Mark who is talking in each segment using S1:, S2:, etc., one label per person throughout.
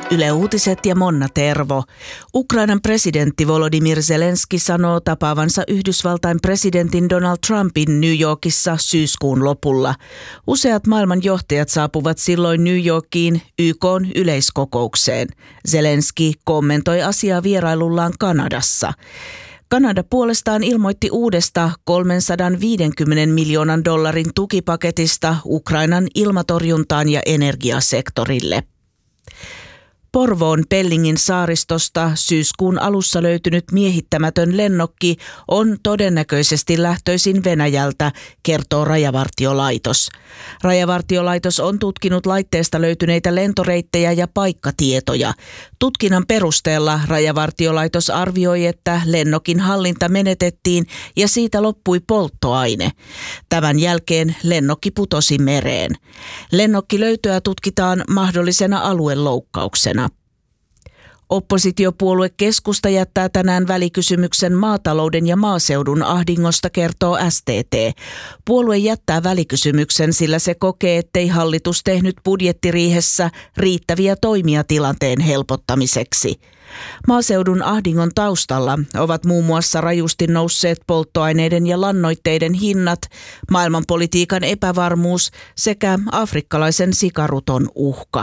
S1: Yle Uutiset ja Monna Tervo. Ukrainan presidentti Volodymyr Zelenski sanoo tapaavansa Yhdysvaltain presidentin Donald Trumpin New Yorkissa syyskuun lopulla. Useat maailman johtajat saapuvat silloin New Yorkiin YK:n yleiskokoukseen. Zelenski kommentoi asiaa vierailullaan Kanadassa. Kanada puolestaan ilmoitti uudesta $350 miljoonan tukipaketista Ukrainan ilmatorjuntaan ja energiasektorille. Porvoon Pellingin saaristosta syyskuun alussa löytynyt miehittämätön lennokki on todennäköisesti lähtöisin Venäjältä, kertoo Rajavartiolaitos. Rajavartiolaitos on tutkinut laitteesta löytyneitä lentoreittejä ja paikkatietoja. Tutkinnan perusteella Rajavartiolaitos arvioi, että lennokin hallinta menetettiin ja siitä loppui polttoaine. Tämän jälkeen lennokki putosi mereen. Lennokkilöytöä tutkitaan mahdollisena alueloukkauksena. Oppositiopuolue Keskusta jättää tänään välikysymyksen maatalouden ja maaseudun ahdingosta, kertoo STT. Puolue jättää välikysymyksen, sillä se kokee, ettei hallitus tehnyt budjettiriihessä riittäviä toimia tilanteen helpottamiseksi. Maaseudun ahdingon taustalla ovat muun muassa rajusti nousseet polttoaineiden ja lannoitteiden hinnat, maailmanpolitiikan epävarmuus sekä afrikkalaisen sikaruton uhka.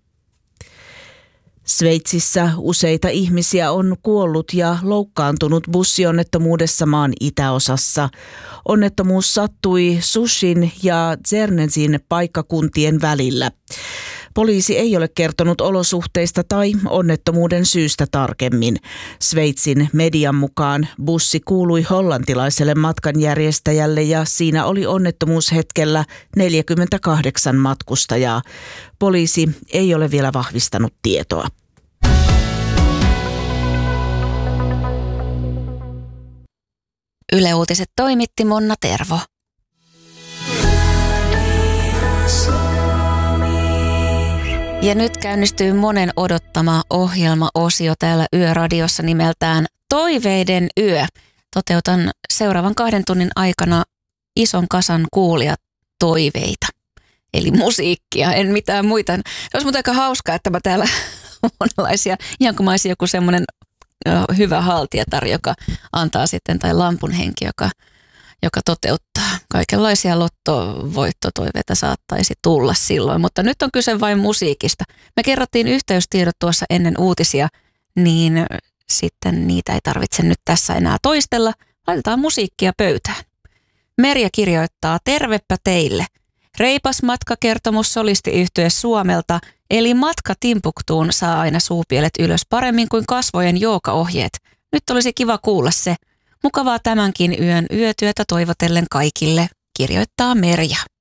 S1: Sveitsissä useita ihmisiä on kuollut ja loukkaantunut bussionnettomuudessa maan itäosassa. Onnettomuus sattui Sushin ja Zernezin paikkakuntien välillä. Poliisi ei ole kertonut olosuhteista tai onnettomuuden syystä tarkemmin. Sveitsin median mukaan bussi kuului hollantilaiselle matkanjärjestäjälle ja siinä oli onnettomuushetkellä 48 matkustajaa. Poliisi ei ole vielä vahvistanut tietoa.
S2: Yle Uutiset toimitti Monna Tervo. Ja nyt käynnistyy monen odottama ohjelmaosio täällä Yöradiossa nimeltään Toiveiden yö. Toteutan seuraavan 2 tunnin aikana ison kasan kuulijatoiveita. Eli musiikkia, en mitään muita. Se olisi muuten aika hauskaa, että mä täällä monenlaisia, ihan kuin mä olisin joku semmoinen hyvä haltijatar, joka antaa sitten, tai lampunhenki, joka toteuttaa. Kaikenlaisia lottovoittotoiveita saattaisi tulla silloin, mutta nyt on kyse vain musiikista. Me kerrottiin yhteystiedot tuossa ennen uutisia, niin sitten niitä ei tarvitse nyt tässä enää toistella. Laitetaan musiikkia pöytään. Merja kirjoittaa, tervepä teille. Reipas matkakertomus solistiyhtye Suomelta, eli matka Timbuktuun saa aina suupielet ylös paremmin kuin kasvojen joogaohjeet. Nyt olisi kiva kuulla se. Mukavaa tämänkin yön yötyötä toivotellen kaikille, kirjoittaa Merja.